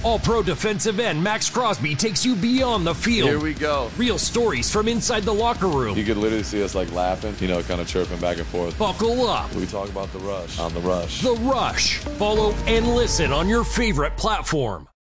All-Pro defensive end Max Crosby takes you beyond the field. Here we go. Real stories from inside the locker room. You could literally see us like laughing, kind of chirping back and forth. Buckle up. We talk about The Rush on The Rush. The Rush. Follow and listen on your favorite platform.